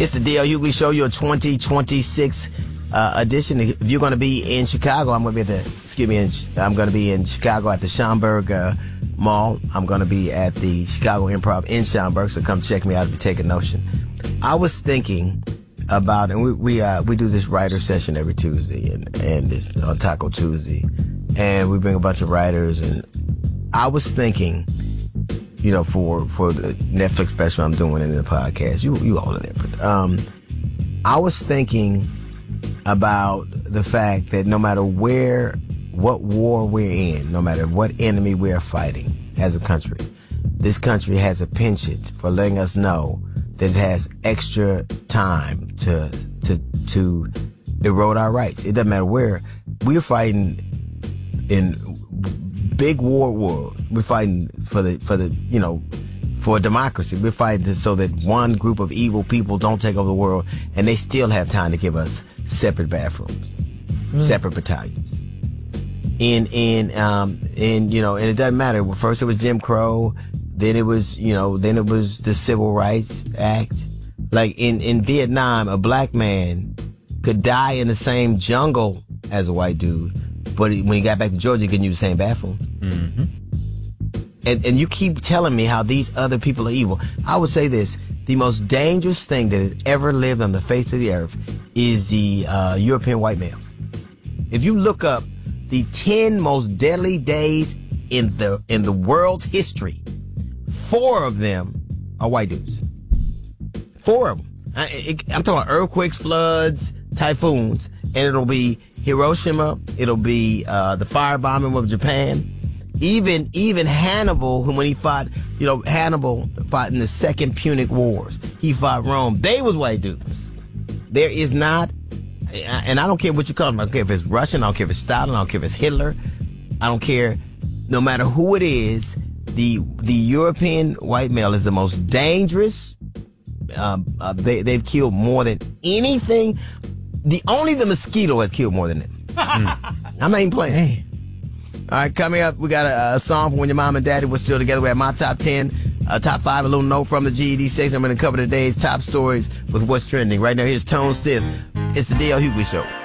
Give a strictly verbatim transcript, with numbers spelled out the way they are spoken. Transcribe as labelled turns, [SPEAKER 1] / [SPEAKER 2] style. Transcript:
[SPEAKER 1] It's the D L Hughley Show, your twenty twenty-six uh, edition. If you're going to be in Chicago, I'm going to be at the, excuse me, in, I'm going to be in Chicago at the Schaumburg uh, Mall. I'm going to be at the Chicago Improv in Schaumburg, so come check me out if you take a notion. I was thinking about, and we we uh, we do this writer session every Tuesday, and and this on Taco Tuesday, and we bring a bunch of writers, and I was thinking, you know, for for the Netflix special I'm doing in the podcast, you you all are there, but um, I was thinking about the fact that no matter where, what war we're in, no matter what enemy we're fighting as a country, this country has a penchant for letting us know that it has extra time to to to erode our rights. It doesn't matter where. We're fighting in big war world. We're fighting for the for the you know for democracy. We're fighting so that one group of evil people don't take over the world, and they still have time to give us separate bathrooms, mm. separate battalions. In in um in you know, and it doesn't matter. Well, first it was Jim Crow. Then it was, you know, then it was the Civil Rights Act. Like in, in Vietnam, a black man could die in the same jungle as a white dude, but when he got back to Georgia, he couldn't use the same bathroom. Mm-hmm. And, and you keep telling me how these other people are evil. I would say this, the most dangerous thing that has ever lived on the face of the earth is the uh, European white male. If you look up the ten most deadly days in the in the world's history, four of them are white dudes. Four of them. I, it, I'm talking about earthquakes, floods, typhoons, and it'll be Hiroshima. It'll be uh, the firebombing of Japan. Even even Hannibal, who when he fought, you know, Hannibal fought in the Second Punic Wars. He fought Rome. They was white dudes. There is not, and I don't care what you call them. I don't care if it's Russian. I don't care if it's Stalin. I don't care if it's Hitler. I don't care. No matter who it is, The the European white male is the most dangerous. Um, uh, they they've killed more than anything. The only the mosquito has killed more than them. Mm. I'm not even playing. Dang. All right, coming up, we got a, a song from when your mom and daddy were still together. We have my top ten, uh, top five, a little note from the G E D section. I'm going to cover today's top stories with what's trending right now. Here's Tone Stith. It's the D L Hughley Show.